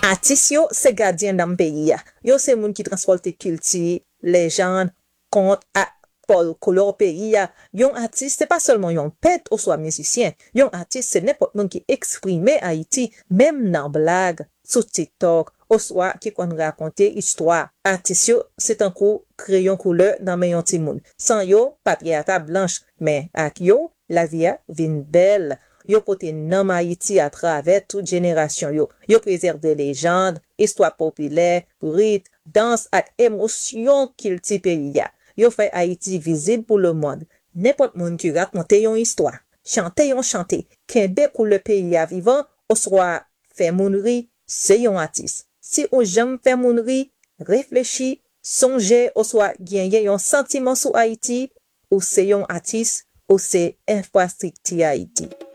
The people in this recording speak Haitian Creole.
Artistes yo c'est gardien dans pays ya. Yo c'est moun qui transporte culture, légende, conte à couleur pays ya. Yon artiste c'est pas seulement yon pète ou soit musicien. Yon artiste c'est n'importe moun qui exprime Haïti même dans blague sur TikTok ou soit qui kon raconter histoire. Artiste yo c'est un coup crayon couleur dans mayon ti moun. Sans yo patriata blanche mais ak yo la vie a vin belle. Yo pote nom Haïti à travers toute génération yo. Yo préserve des légendes, histoire populaire, rite, danse et émotion qu'il ti pays ya. Yo fait Haïti visible pour le monde. N'importe monde qui raconte yon histoire, chante, kembe pour le pays à vivant, ou soit fait mounri, c'est yon artiste. Si ou j'aime faire mounri, réfléchis, songez, ou soit gagner yon sentiment sur Haïti, ou c'est yon artiste, ou c'est infrastructure Haïti.